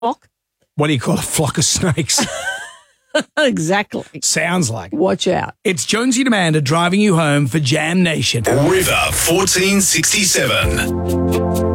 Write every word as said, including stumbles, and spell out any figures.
Flock? What do you call a flock of snakes? Exactly. Sounds like. Watch out. It's Jonesy and Amanda driving you home for Jam Nation. River fourteen sixty-seven.